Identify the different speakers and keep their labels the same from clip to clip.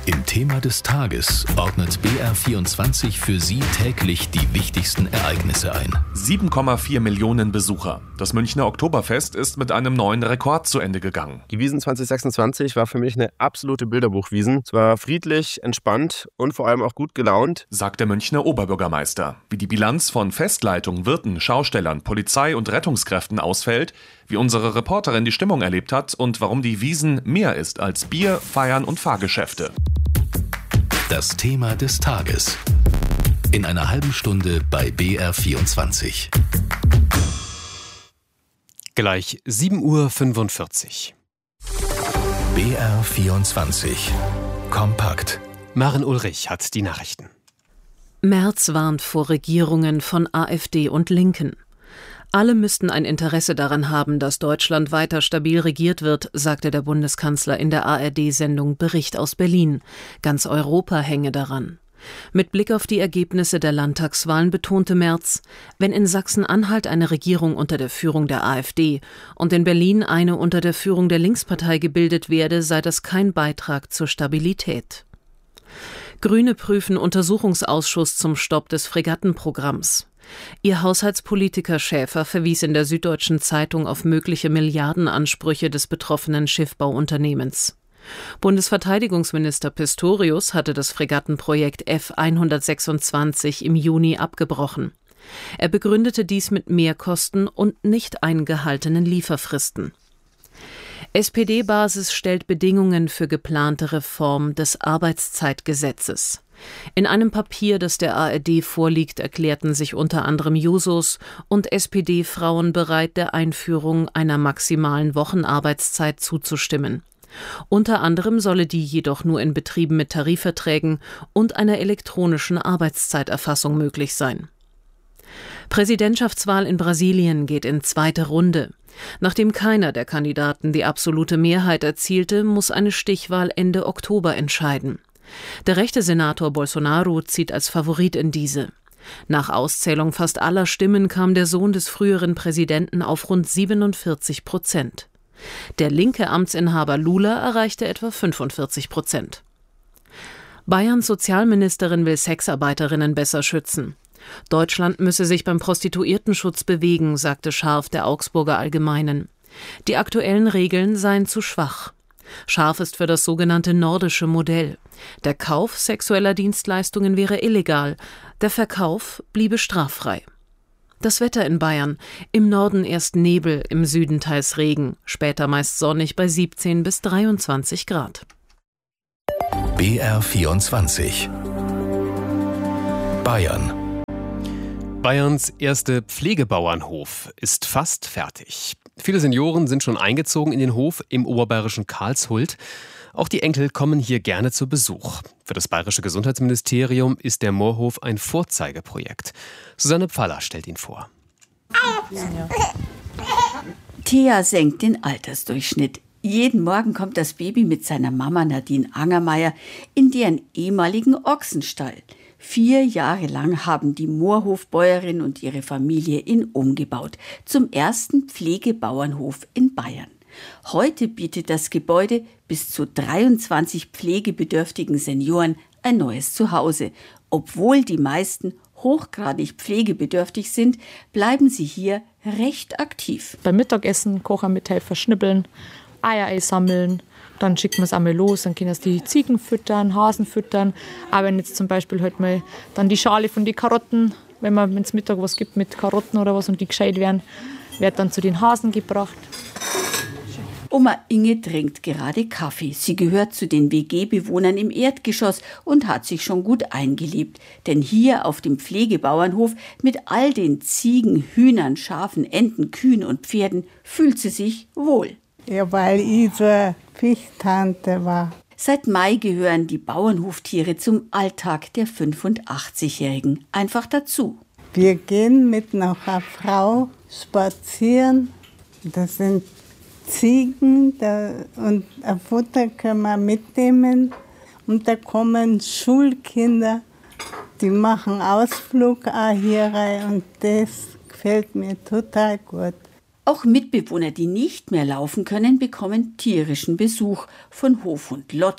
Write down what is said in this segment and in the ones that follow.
Speaker 1: Im Thema des Tages ordnet BR24 für Sie täglich die wichtigsten Ereignisse ein.
Speaker 2: 7,4 Millionen Besucher. Das Münchner Oktoberfest ist mit einem neuen Rekord zu Ende gegangen.
Speaker 3: Die Wiesn 2026 war für mich eine absolute Bilderbuchwiesn. Es war friedlich, entspannt und vor allem auch gut gelaunt,
Speaker 2: sagt der Münchner Oberbürgermeister. Wie die Bilanz von Festleitung, Wirten, Schaustellern, Polizei und Rettungskräften ausfällt, wie unsere Reporterin die Stimmung erlebt hat und warum die Wiesn mehr ist als Bier, Feiern und Fahrgeschäfte.
Speaker 1: Das Thema des Tages. In einer halben Stunde bei BR24.
Speaker 4: Gleich 7:45 Uhr.
Speaker 1: BR24. Kompakt.
Speaker 4: Maren Ulrich hat die Nachrichten.
Speaker 5: Merz warnt vor Regierungen von AfD und Linken. Alle müssten ein Interesse daran haben, dass Deutschland weiter stabil regiert wird, sagte der Bundeskanzler in der ARD-Sendung Bericht aus Berlin. Ganz Europa hänge daran. Mit Blick auf die Ergebnisse der Landtagswahlen betonte Merz, wenn in Sachsen-Anhalt eine Regierung unter der Führung der AfD und in Berlin eine unter der Führung der Linkspartei gebildet werde, sei das kein Beitrag zur Stabilität. Grüne prüfen Untersuchungsausschuss zum Stopp des Fregattenprogramms. Ihr Haushaltspolitiker Schäfer verwies in der Süddeutschen Zeitung auf mögliche Milliardenansprüche des betroffenen Schiffbauunternehmens. Bundesverteidigungsminister Pistorius hatte das Fregattenprojekt F-126 im Juni abgebrochen. Er begründete dies mit Mehrkosten und nicht eingehaltenen Lieferfristen. SPD-Basis stellt Bedingungen für geplante Reform des Arbeitszeitgesetzes. In einem Papier, das der ARD vorliegt, erklärten sich unter anderem Jusos und SPD-Frauen bereit, der Einführung einer maximalen Wochenarbeitszeit zuzustimmen. Unter anderem solle die jedoch nur in Betrieben mit Tarifverträgen und einer elektronischen Arbeitszeiterfassung möglich sein. Präsidentschaftswahl in Brasilien geht in zweite Runde. Nachdem keiner der Kandidaten die absolute Mehrheit erzielte, muss eine Stichwahl Ende Oktober entscheiden. Der rechte Senator Bolsonaro zieht als Favorit in diese. Nach Auszählung fast aller Stimmen kam der Sohn des früheren Präsidenten auf rund 47%. Der linke Amtsinhaber Lula erreichte etwa 45%. Bayerns Sozialministerin will Sexarbeiterinnen besser schützen. Deutschland müsse sich beim Prostituiertenschutz bewegen, sagte Scharf der Augsburger Allgemeinen. Die aktuellen Regeln seien zu schwach. Scharf ist für das sogenannte nordische Modell. Der Kauf sexueller Dienstleistungen wäre illegal, der Verkauf bliebe straffrei. Das Wetter in Bayern: im Norden erst Nebel, im Süden teils Regen, später meist sonnig bei 17 bis 23 Grad.
Speaker 1: BR24. Bayern.
Speaker 4: Bayerns erster Pflegebauernhof ist fast fertig. Viele Senioren sind schon eingezogen in den Hof im oberbayerischen Karlshult. Auch die Enkel kommen hier gerne zu Besuch. Für das bayerische Gesundheitsministerium ist der Moorhof ein Vorzeigeprojekt. Susanne Pfaller stellt ihn vor.
Speaker 6: Thea senkt den Altersdurchschnitt. Jeden Morgen kommt das Baby mit seiner Mama Nadine Angermeier in deren ehemaligen Ochsenstall. 4 Jahre lang haben die Moorhofbäuerin und ihre Familie ihn umgebaut zum ersten Pflegebauernhof in Bayern. Heute bietet das Gebäude bis zu 23 pflegebedürftigen Senioren ein neues Zuhause. Obwohl die meisten hochgradig pflegebedürftig sind, bleiben sie hier recht aktiv.
Speaker 7: Beim Mittagessen kochen, mithelfen, schnippeln, Eier einsammeln. Dann schickt man es einmal los, dann können es die Ziegen füttern, Hasen füttern. Aber wenn jetzt zum Beispiel halt mal dann die Schale von den Karotten, wenn man ins Mittag was gibt mit Karotten oder was und die gescheit werden, wird dann zu den Hasen gebracht.
Speaker 6: Oma Inge trinkt gerade Kaffee. Sie gehört zu den WG-Bewohnern im Erdgeschoss und hat sich schon gut eingelebt. Denn hier auf dem Pflegebauernhof mit all den Ziegen, Hühnern, Schafen, Enten, Kühen und Pferden fühlt sie sich wohl.
Speaker 8: Ja, weil ich so Pflichttante war.
Speaker 6: Seit Mai gehören die Bauernhoftiere zum Alltag der 85-Jährigen einfach dazu.
Speaker 8: Wir gehen mit einer Frau spazieren. Das sind Ziegen und ein Futter können wir mitnehmen. Und da kommen Schulkinder, die machen Ausflug auch hier rein und das gefällt mir total gut.
Speaker 6: Auch Mitbewohner, die nicht mehr laufen können, bekommen tierischen Besuch von Hofhund Lotti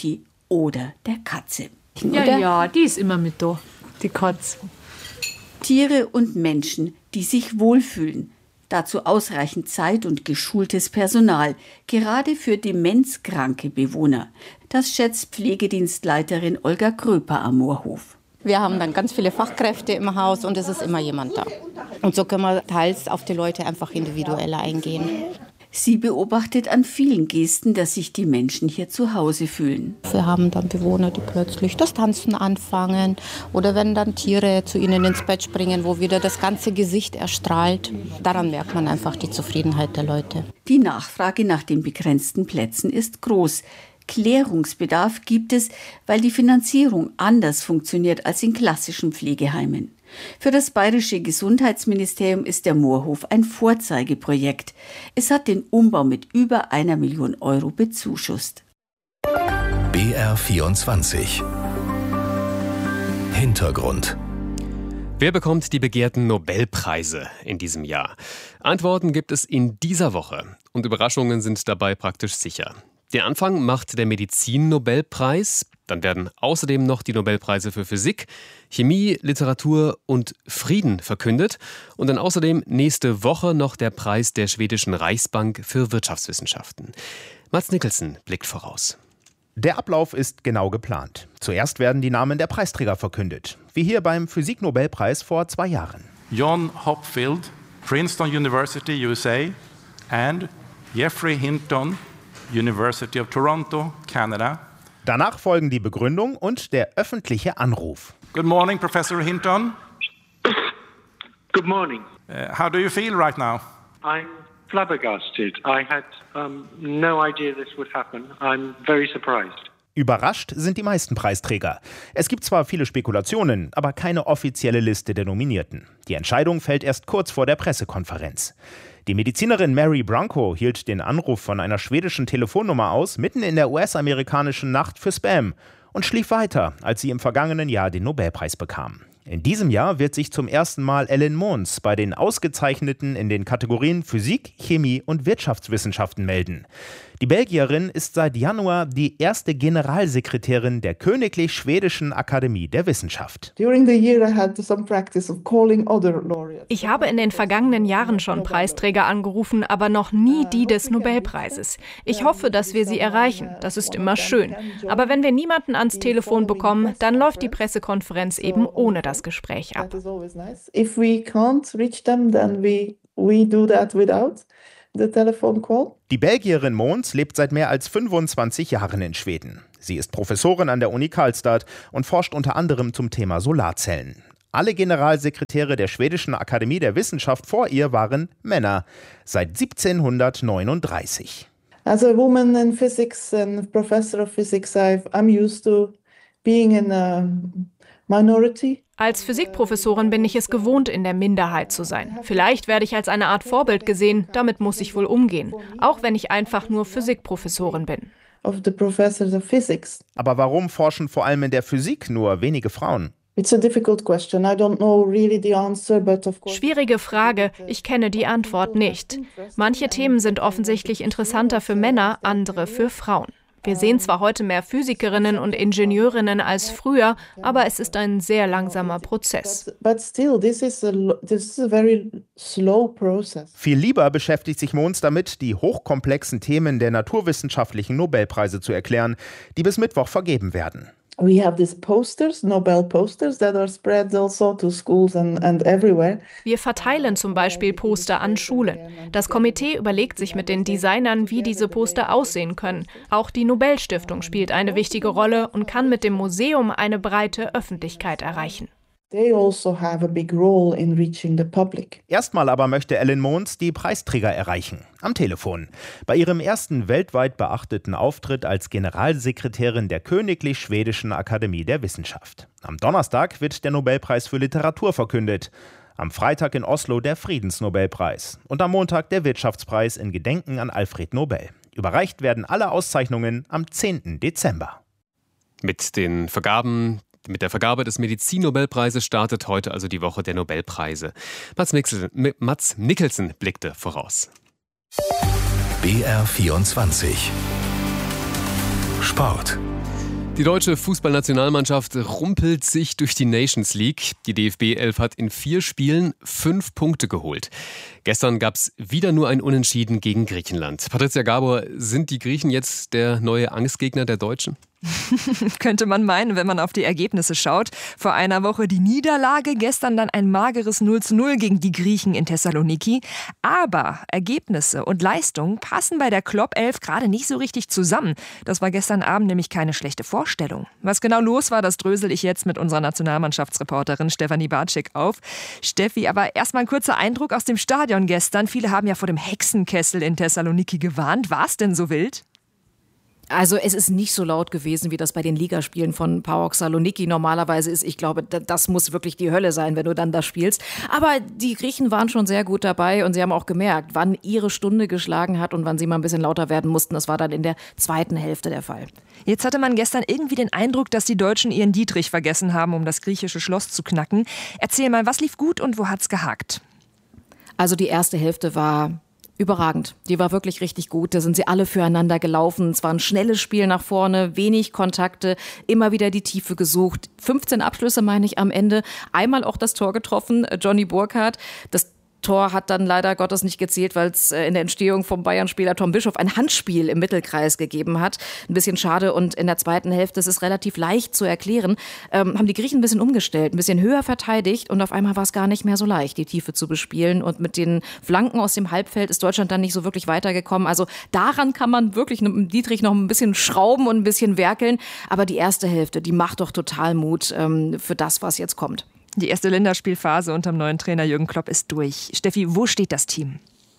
Speaker 6: oder der Katze.
Speaker 7: Ja, die ist immer mit da, die Katze.
Speaker 6: Tiere und Menschen, die sich wohlfühlen. Dazu ausreichend Zeit und geschultes Personal, gerade für demenzkranke Bewohner. Das schätzt Pflegedienstleiterin Olga Kröper am Moorhof.
Speaker 9: Wir haben dann ganz viele Fachkräfte im Haus und es ist immer jemand da. Und so können wir teils auf die Leute einfach individuell eingehen.
Speaker 6: Sie beobachtet an vielen Gesten, dass sich die Menschen hier zu Hause fühlen.
Speaker 9: Wir haben dann Bewohner, die plötzlich das Tanzen anfangen oder wenn dann Tiere zu ihnen ins Bett springen, wo wieder das ganze Gesicht erstrahlt. Daran merkt man einfach die Zufriedenheit der Leute.
Speaker 6: Die Nachfrage nach den begrenzten Plätzen ist groß. Klärungsbedarf gibt es, weil die Finanzierung anders funktioniert als in klassischen Pflegeheimen. Für das Bayerische Gesundheitsministerium ist der Moorhof ein Vorzeigeprojekt. Es hat den Umbau mit über 1 Million Euro bezuschusst.
Speaker 1: BR24 Hintergrund.
Speaker 4: Wer bekommt die begehrten Nobelpreise in diesem Jahr? Antworten gibt es in dieser Woche und Überraschungen sind dabei praktisch sicher. Den Anfang macht der Medizin-Nobelpreis. Dann werden außerdem noch die Nobelpreise für Physik, Chemie, Literatur und Frieden verkündet. Und dann außerdem nächste Woche noch der Preis der schwedischen Reichsbank für Wirtschaftswissenschaften. Mads Nicholson blickt voraus.
Speaker 10: Der Ablauf ist genau geplant. Zuerst werden die Namen der Preisträger verkündet. Wie hier beim Physik-Nobelpreis vor 2 Jahren.
Speaker 11: John Hopfield, Princeton University, USA, and Geoffrey Hinton, University of Toronto, Canada.
Speaker 10: Danach folgen die Begründung und der öffentliche Anruf.
Speaker 11: Good morning, Professor Hinton.
Speaker 12: Good morning.
Speaker 11: How do you feel right now?
Speaker 12: I'm flabbergasted. I had no idea this would happen. I'm very surprised.
Speaker 10: Überrascht sind die meisten Preisträger. Es gibt zwar viele Spekulationen, aber keine offizielle Liste der Nominierten. Die Entscheidung fällt erst kurz vor der Pressekonferenz. Die Medizinerin Mary Branco hielt den Anruf von einer schwedischen Telefonnummer aus, mitten in der US-amerikanischen Nacht für Spam und schlief weiter, als sie im vergangenen Jahr den Nobelpreis bekam. In diesem Jahr wird sich zum ersten Mal Ellen Mons bei den Ausgezeichneten in den Kategorien Physik, Chemie und Wirtschaftswissenschaften melden. Die Belgierin ist seit Januar die erste Generalsekretärin der Königlich Schwedischen Akademie der Wissenschaft.
Speaker 13: Ich habe in den vergangenen Jahren schon Preisträger angerufen, aber noch nie die des Nobelpreises. Ich hoffe, dass wir sie erreichen. Das ist immer schön. Aber wenn wir niemanden ans Telefon bekommen, dann läuft die Pressekonferenz eben ohne das Gespräch ab.
Speaker 10: Die Belgierin Mons lebt seit mehr als 25 Jahren in Schweden. Sie ist Professorin an der Uni Karlstad und forscht unter anderem zum Thema Solarzellen. Alle Generalsekretäre der Schwedischen Akademie der Wissenschaft vor ihr waren Männer, seit 1739.
Speaker 14: As a woman in physics and professor of physics, I'm used to being in a minority.
Speaker 13: Als Physikprofessorin bin ich es gewohnt, in der Minderheit zu sein. Vielleicht werde ich als eine Art Vorbild gesehen, damit muss ich wohl umgehen. Auch wenn ich einfach nur Physikprofessorin bin.
Speaker 10: Aber warum forschen vor allem in der Physik nur wenige Frauen?
Speaker 13: Schwierige Frage, ich kenne die Antwort nicht. Manche Themen sind offensichtlich interessanter für Männer, andere für Frauen. Wir sehen zwar heute mehr Physikerinnen und Ingenieurinnen als früher, aber es ist ein sehr langsamer Prozess.
Speaker 10: Viel lieber beschäftigt sich Mons damit, die hochkomplexen Themen der naturwissenschaftlichen Nobelpreise zu erklären, die bis Mittwoch vergeben werden.
Speaker 14: We have these posters, Nobel posters, that are spread also to schools and everywhere.
Speaker 13: Wir verteilen zum Beispiel Poster an Schulen. Das Komitee überlegt sich mit den Designern, wie diese Poster aussehen können. Auch die Nobelstiftung spielt eine wichtige Rolle und kann mit dem Museum eine breite Öffentlichkeit erreichen.
Speaker 14: They also have a big role in reaching the public.
Speaker 10: Erstmal aber möchte Ellen Mons die Preisträger erreichen. Am Telefon. Bei ihrem ersten weltweit beachteten Auftritt als Generalsekretärin der Königlich Schwedischen Akademie der Wissenschaft. Am Donnerstag wird der Nobelpreis für Literatur verkündet. Am Freitag in Oslo der Friedensnobelpreis. Und am Montag der Wirtschaftspreis in Gedenken an Alfred Nobel. Überreicht werden alle Auszeichnungen am 10. Dezember.
Speaker 4: Mit der Vergabe des Medizin-Nobelpreises startet heute also die Woche der Nobelpreise. Mads Nicholson blickte voraus.
Speaker 1: BR24 Sport.
Speaker 4: Die deutsche Fußballnationalmannschaft rumpelt sich durch die Nations League. Die DFB 11 hat in 4 Spielen 5 Punkte geholt. Gestern gab es wieder nur ein Unentschieden gegen Griechenland. Patricia Gabor, sind die Griechen jetzt der neue Angstgegner der Deutschen?
Speaker 15: Könnte man meinen, wenn man auf die Ergebnisse schaut. Vor einer Woche die Niederlage, gestern dann ein mageres 0:0 gegen die Griechen in Thessaloniki. Aber Ergebnisse und Leistung passen bei der Klopp 11 gerade nicht so richtig zusammen. Das war gestern Abend nämlich keine schlechte Vorstellung. Was genau los war, das drösel ich jetzt mit unserer Nationalmannschaftsreporterin Stefanie Bartschik auf. Steffi, aber erstmal ein kurzer Eindruck aus dem Stadion gestern. Viele haben ja vor dem Hexenkessel in Thessaloniki gewarnt. War es denn so wild?
Speaker 16: Also es ist nicht so laut gewesen, wie das bei den Ligaspielen von PAOK Saloniki normalerweise ist. Ich glaube, das muss wirklich die Hölle sein, wenn du dann da spielst. Aber die Griechen waren schon sehr gut dabei und sie haben auch gemerkt, wann ihre Stunde geschlagen hat und wann sie mal ein bisschen lauter werden mussten. Das war dann in der zweiten Hälfte der Fall.
Speaker 15: Jetzt hatte man gestern irgendwie den Eindruck, dass die Deutschen ihren Dietrich vergessen haben, um das griechische Schloss zu knacken. Erzähl mal, was lief gut und wo hat's gehakt?
Speaker 16: Also die erste Hälfte war überragend. Die war wirklich richtig gut. Da sind sie alle füreinander gelaufen. Es war ein schnelles Spiel nach vorne, wenig Kontakte, immer wieder die Tiefe gesucht. 15 Abschlüsse, meine ich, am Ende. Einmal auch das Tor getroffen, Johnny Burkhardt. Das Tor hat dann leider Gottes nicht gezählt, weil es in der Entstehung vom Bayern-Spieler Tom Bischoff ein Handspiel im Mittelkreis gegeben hat. Ein bisschen schade. Und in der zweiten Hälfte, das ist relativ leicht zu erklären, haben die Griechen ein bisschen umgestellt, ein bisschen höher verteidigt und auf einmal war es gar nicht mehr so leicht, die Tiefe zu bespielen. Und mit den Flanken aus dem Halbfeld ist Deutschland dann nicht so wirklich weitergekommen. Also daran kann man wirklich mit Dietrich noch ein bisschen schrauben und ein bisschen werkeln. Aber die erste Hälfte, die macht doch total Mut für das, was jetzt kommt.
Speaker 15: Die erste Länderspielphase unter dem neuen Trainer Jürgen Klopp ist durch. Steffi, wo steht das Team?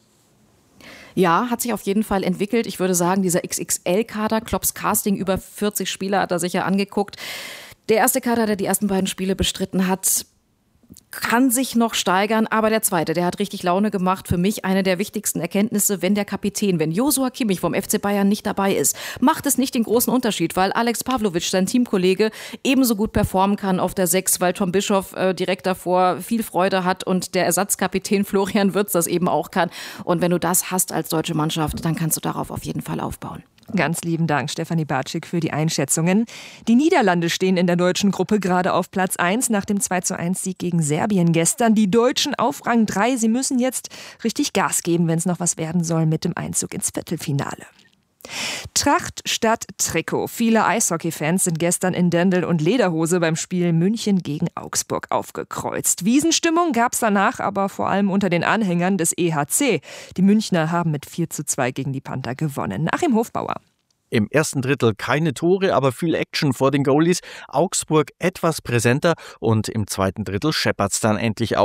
Speaker 16: Ja, hat sich auf jeden Fall entwickelt. Ich würde sagen, dieser XXL-Kader, Klopps Casting, über 40 Spieler hat er sich ja angeguckt. Der erste Kader, der die ersten beiden Spiele bestritten hat, kann sich noch steigern, aber der zweite, der hat richtig Laune gemacht. Für mich eine der wichtigsten Erkenntnisse, wenn der Kapitän, wenn Joshua Kimmich vom FC Bayern nicht dabei ist, macht es nicht den großen Unterschied, weil Alex Pavlovic, sein Teamkollege, ebenso gut performen kann auf der 6, weil Tom Bischoff direkt davor viel Freude hat und der Ersatzkapitän Florian Wirtz das eben auch kann. Und wenn du das hast als deutsche Mannschaft, dann kannst du darauf auf jeden Fall aufbauen.
Speaker 15: Ganz lieben Dank, Stefanie Bartschik, für die Einschätzungen. Die Niederlande stehen in der deutschen Gruppe gerade auf Platz 1 nach dem 2:1-Sieg gegen Serbien gestern. Die Deutschen auf Rang 3. Sie müssen jetzt richtig Gas geben, wenn es noch was werden soll mit dem Einzug ins Viertelfinale. Tracht statt Trikot. Viele Eishockey-Fans sind gestern in Dirndl und Lederhose beim Spiel München gegen Augsburg aufgekreuzt. Wiesenstimmung gab es danach aber vor allem unter den Anhängern des EHC. Die Münchner haben mit 4:2 gegen die Panther gewonnen. Achim Hofbauer.
Speaker 17: Im ersten Drittel keine Tore, aber viel Action vor den Goalies. Augsburg etwas präsenter und im zweiten Drittel scheppert's dann endlich auch.